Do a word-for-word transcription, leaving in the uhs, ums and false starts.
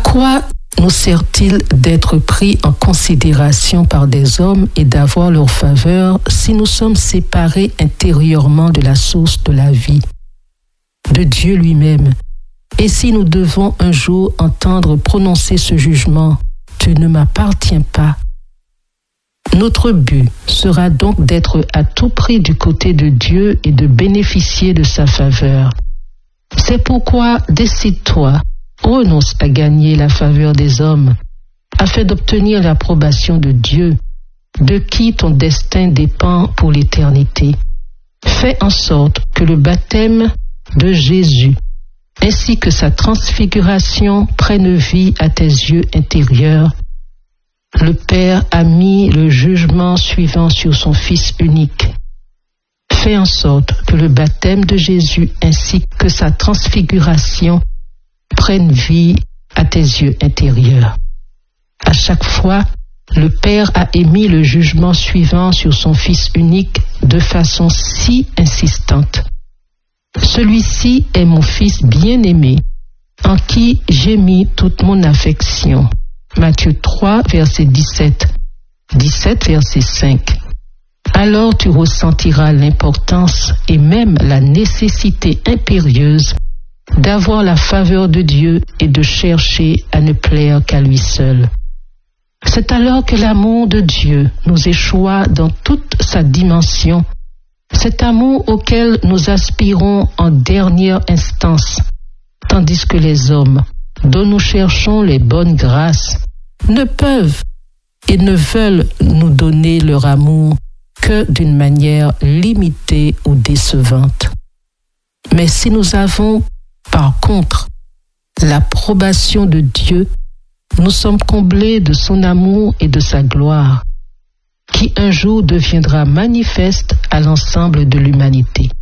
quoi nous sert-il d'être pris en considération par des hommes et d'avoir leur faveur si nous sommes séparés intérieurement de la source de la vie, de Dieu lui-même, et si nous devons un jour entendre prononcer ce jugement, « Tu ne m'appartiens pas ». Notre but sera donc d'être à tout prix du côté de Dieu et de bénéficier de sa faveur. C'est pourquoi décide-toi, renonce à gagner la faveur des hommes, afin d'obtenir l'approbation de Dieu, de qui ton destin dépend pour l'éternité. Fais en sorte que le baptême de Jésus, ainsi que sa transfiguration, prenne vie à tes yeux intérieurs. Le Père a mis le jugement suivant sur son Fils unique. Fais en sorte que le baptême de Jésus ainsi que sa transfiguration prennent vie à tes yeux intérieurs. À chaque fois, le Père a émis le jugement suivant sur son Fils unique de façon si insistante. Celui-ci est mon Fils bien-aimé, en qui j'ai mis toute mon affection. Matthieu trois, verset dix-sept. dix-sept, verset cinq. Alors tu ressentiras l'importance et même la nécessité impérieuse d'avoir la faveur de Dieu et de chercher à ne plaire qu'à lui seul. C'est alors que l'amour de Dieu nous échoua dans toute sa dimension, cet amour auquel nous aspirons en dernière instance, tandis que les hommes, dont nous cherchons les bonnes grâces, ne peuvent et ne veulent nous donner leur amour que d'une manière limitée ou décevante. Mais si nous avons, par contre, l'approbation de Dieu, nous sommes comblés de son amour et de sa gloire, qui un jour deviendra manifeste à l'ensemble de l'humanité.